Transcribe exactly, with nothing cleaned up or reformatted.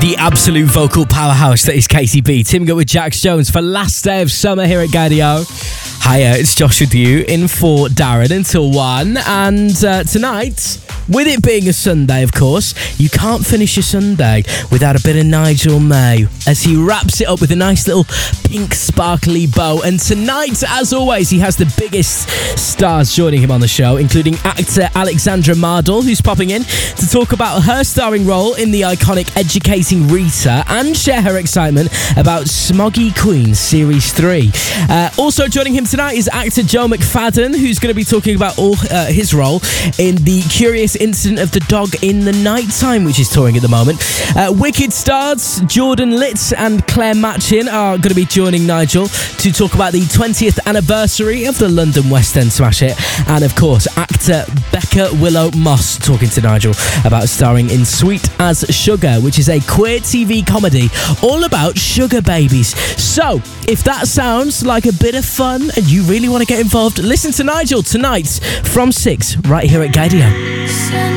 The absolute vocal powerhouse that is K C B. Teaming up with Jax Jones for last day of summer here at Gaydio. Hiya, it's Josh with you, in for Darren until one. And uh, tonight, with it being a Sunday, of course, you can't finish a Sunday without a bit of Nigel May as he wraps it up with a nice little pink sparkly bow. And tonight, as always, he has the biggest stars joining him on the show, including actor Alexandra Mardell, who's popping in to talk about her starring role in the iconic Educating Rita and share her excitement about Smoggy Queen Series three. Uh, also joining him tonight is actor Joe McFadden, who's going to be talking about all uh, his role in the Curious Incident of the Dog in the Nighttime, which is touring at the moment. Uh, Wicked stars Jordan Litz and Claire Matchin are going to be joining Nigel to talk about the twentieth anniversary of the London West End smash hit. And of course, actor Becca Willow Moss talking to Nigel about starring in Sweet as Sugar, which is a queer T V comedy all about sugar babies. So, if that sounds like a bit of fun and you really want to get involved, listen to Nigel tonight from six right here at Gaydio.